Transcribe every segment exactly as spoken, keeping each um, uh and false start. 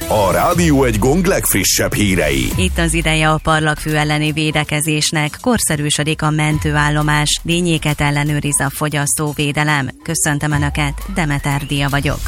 a Rádió egy gong legfrissebb hírei. Itt az ideje a parlagfű elleni védekezésnek, korszerűsödik a mentőállomás, dínyéket ellenőriz a fogyasztóvédelem. Köszöntöm Önöket, Demeter Dia vagyok.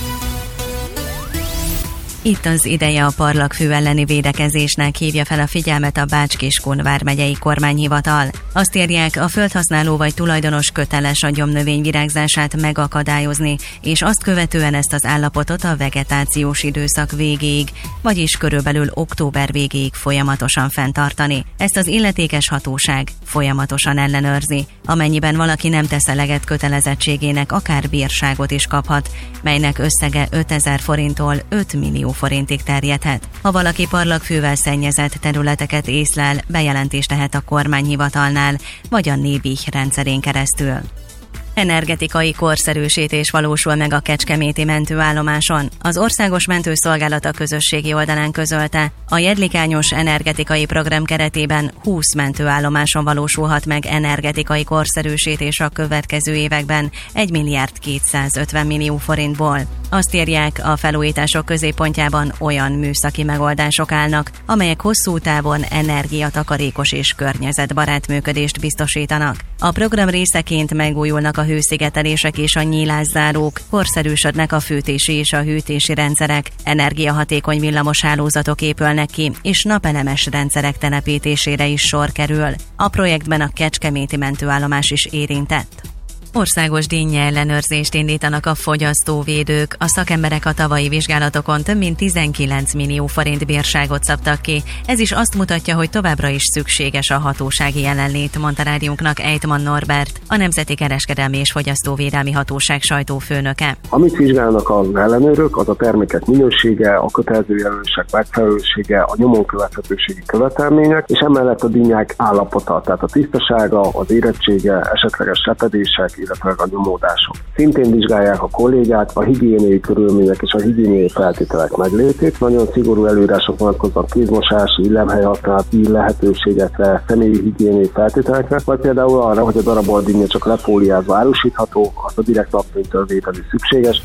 Itt az ideje a parlagfű elleni védekezésnek, hívja fel a figyelmet a Bács-Kiskun vármegyei kormányhivatal. Azt írják, a földhasználó vagy tulajdonos köteles a gyomnövény virágzását megakadályozni, és azt követően ezt az állapotot a vegetációs időszak végéig, vagyis körülbelül október végéig folyamatosan fenntartani. Ezt az illetékes hatóság folyamatosan ellenőrzi. Amennyiben valaki nem tesz eleget kötelezettségének, akár bírságot is kaphat, melynek összege ötezer forinttól öt millió forintig terjedhet. Ha valaki parlagfűvel szennyezett területeket észlel, bejelentést tehet a kormányhivatalnál, vagy a Nébih rendszerén keresztül. Energetikai korszerűsítés valósul meg a kecskeméti mentőállomáson. Az Országos Mentőszolgálata közösségi oldalán közölte, a jedlikányos energetikai program keretében húsz mentőállomáson valósulhat meg energetikai korszerűsítés a következő években egy milliárd kétszázötven millió forintból. Azt írják, a felújítások középpontjában olyan műszaki megoldások állnak, amelyek hosszú távon energiatakarékos és környezetbarát működést biztosítanak. A program részeként megújulnak a hőszigetelések és a nyílászárók, korszerűsödnek a fűtési és a hűtési rendszerek, energiahatékony villamoshálózatok épülnek ki, és napelemes rendszerek telepítésére is sor kerül. A projektben a kecskeméti mentőállomás is érintett. Országos dínnye ellenőrzést indítanak a fogyasztóvédők. A szakemberek a tavalyi vizsgálatokon több mint tizenkilenc millió forint bírságot szabtak ki. Ez is azt mutatja, hogy továbbra is szükséges a hatósági jelenlét, mondta rádiónknak Ejtman Norbert, a Nemzeti Kereskedelmi és Fogyasztóvédelmi Hatóság sajtófőnöke. Amit vizsgálnak az ellenőrök, az a termékek minősége, a kötelező jelölések megfelelősége, a nyomon követhetőségi követelmények, és emellett a dinnyák állapota, tehát a tisztasága, az érettsége, esetleges repedések, illetve a nyomódások. Szintén vizsgálják a kollégák a higiéniai körülmények és a higiéniai feltételek meglétét. Nagyon szigorú előírások vonatkoznak kézmosási, illemhelyhasználati lehetőségekre, személyi higiéniai feltételekre, vagy például arra, hogy a darabolt dinnye csak lefóliázva árusítható, azt a direkt napfénytől vételi szükséges.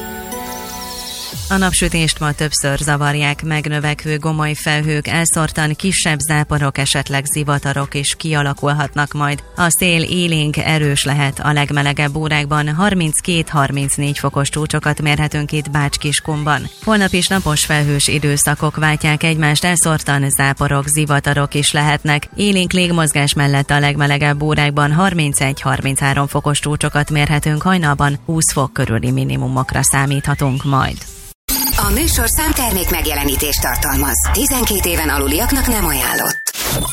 A napsütést ma többször zavarják, megnövekvő gomoly felhők, elszórtan kisebb záporok, esetleg zivatarok is kialakulhatnak majd. A szél élénk, erős lehet, a legmelegebb órákban harminckét-harmincnégy fokos csúcsokat mérhetünk itt Bács-Kiskunban. Holnap is napos felhős időszakok váltják egymást, elszórtan záporok, zivatarok is lehetnek. Élénk légmozgás mellett a legmelegebb órákban harmincegy-harminchárom fokos csúcsokat mérhetünk, hajnalban húsz fok körüli minimumokra számíthatunk majd. A műsorszám termék megjelenítést tartalmaz. tizenkét éven aluliaknak nem ajánlott.